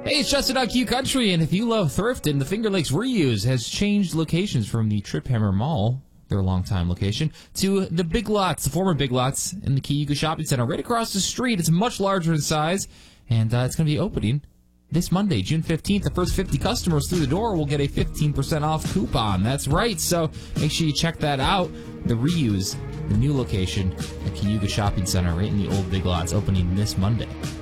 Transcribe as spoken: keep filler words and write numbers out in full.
Hey, it's Justin on Q Country, and if you love thrifting, the Finger Lakes Reuse has changed locations from the Trip Hammer Mall, their longtime location, to the Big Lots, the former Big Lots in the Cayuga Shopping Center, right across the street. It's much larger in size, and uh, it's going to be opening this Monday, June fifteenth. The first fifty customers through the door will get a fifteen percent off coupon. That's right, so make sure you check that out. The Reuse, the new location at Cayuga Shopping Center, right in the old Big Lots, opening this Monday.